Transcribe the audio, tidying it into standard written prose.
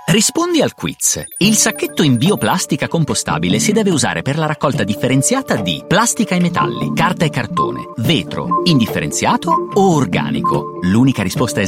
Rispondi al quiz. Il sacchetto in bioplastica compostabile si deve usare per la raccolta differenziata di plastica e metalli, carta e cartone, vetro, indifferenziato o organico. L'unica risposta